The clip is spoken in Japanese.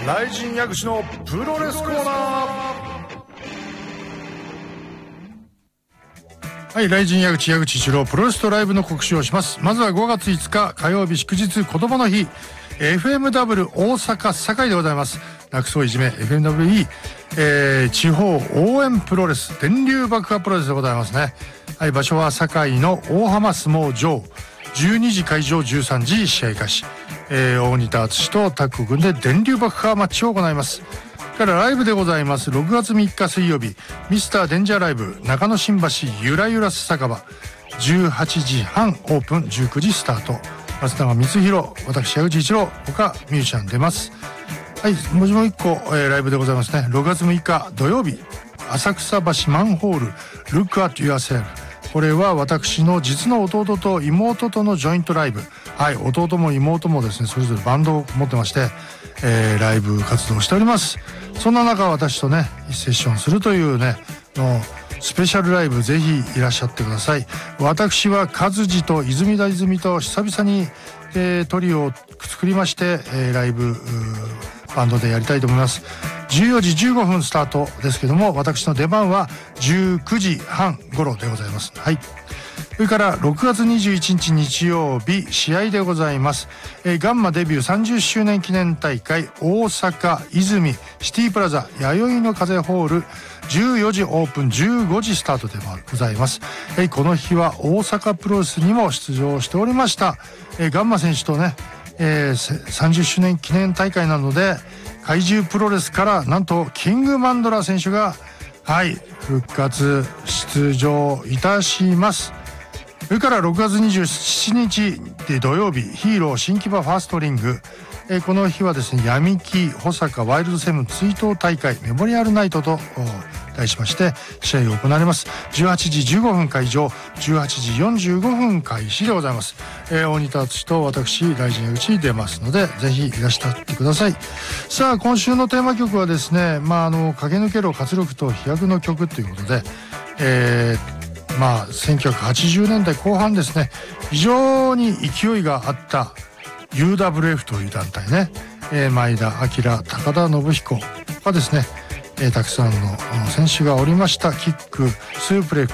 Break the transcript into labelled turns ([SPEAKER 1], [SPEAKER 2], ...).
[SPEAKER 1] ライジン薬師のプロレスコーナー。はい、ライジン矢口一郎プロレスとライブの告知をします。まずは5月5日火曜日祝日子供の日、 FMW 大阪堺でございます。楽そういじめ FMWE、地方応援プロレス電流爆破プロレスでございますね。はい、場所は堺の大浜相撲場、12時会場13時試合開始、大仁田敦とタッグを組んで電流爆破マッチを行います。からライブでございます。6月3日水曜日ミスターデンジャーライブ中野新橋ゆらゆらす酒場、18時半オープン、19時スタート。松永光弘、私矢口一郎他ミュージシャン出ます。はい、もう一個、ライブでございますね。6月6日土曜日浅草橋マンホール Look at Yourself、これは私の実の弟と妹とのジョイントライブ。はい、弟も妹もですねそれぞれバンドを持ってまして、ライブ活動をしております。そんな中私とねセッションするというねのスペシャルライブ、ぜひいらっしゃってください。私は和治と泉田泉と久々に、トリオを作りまして、ライブバンドでやりたいと思います。14時15分スタートですけども、私の出番は19時半頃でございます。はい。それから6月21日日曜日試合でございます。ガンマデビュー30周年記念大会大阪泉シティプラザ弥生の風ホール、14時オープン15時スタートでございます。この日は大阪プロレスにも出場しておりました。ガンマ選手とね、30周年記念大会なので怪獣プロレスからなんとキングマンドラ選手がはい復活出場いたします。それから6月27日で土曜日ヒーロー新木場ファーストリング、この日はですね闇木保坂ワイルドセブン追悼大会メモリアルナイトと題しまして試合が行われます。18時15分会場、18時45分開始でございます。大仁田敦と私ライジン矢口出ますのでぜひいらっしゃってください。さあ今週のテーマ曲はですね、駆け抜けろ活力と飛躍の曲ということで、1980年代後半ですね、非常に勢いがあった UWF という団体ね、前田明、高田信彦がですね、たくさんの選手がおりました。キック、スープレック